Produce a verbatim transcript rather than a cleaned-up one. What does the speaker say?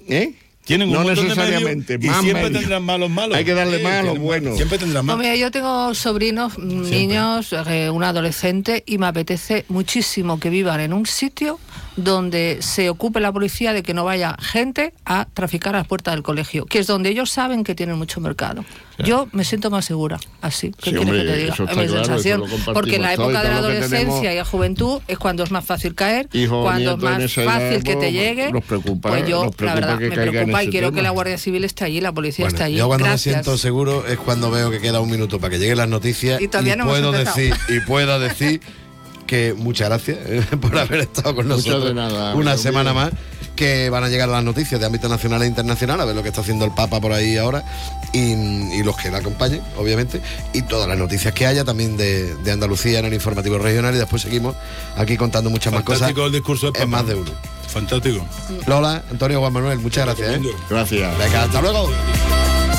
¿Eh? Tienen un no montón necesariamente, de medios más y siempre medios. tendrán malos malos. Hay que darle Sí, más a los tienen- buenos. Siempre tendrán más. Pues mira, yo tengo sobrinos, siempre. niños, eh, un adolescente, y me apetece muchísimo que vivan en un sitio donde se ocupe la policía de que no vaya gente a traficar a las puertas del colegio, que es donde ellos saben que tienen mucho mercado. Sí. Yo me siento más segura, así. ¿Qué Sí, quieres hombre, que te diga? eso Es está mi claro, sensación. eso lo compartimos Porque en la todo, época y de la todo lo que adolescencia tenemos, y la juventud es cuando es más fácil caer, hijos, cuando es nietos en más esa fácil edad, que te pues, llegue. nos preocupa, pues yo, nos preocupa la verdad, que me caiga en preocupa y ese quiero tema. que la Guardia Civil esté allí, la policía Bueno, esté allí. yo cuando Gracias. me siento seguro es cuando veo que queda un minuto para que lleguen las noticias Y todavía no hemos puedo empezado. decir y pueda decir que muchas gracias eh, por haber estado con Muchas nosotros de nada, una amigo semana mío. más, que van a llegar las noticias de ámbito nacional e internacional, a ver lo que está haciendo el Papa por ahí ahora y, y los que la acompañen, obviamente, y todas las noticias que haya también de, de Andalucía en el informativo regional, y después seguimos aquí contando muchas Fantástico más cosas el discurso del Papa. en más de uno. Fantástico. Lola, Antonio, Juan Manuel, muchas gracias. ¿eh? Gracias. Venga, hasta luego.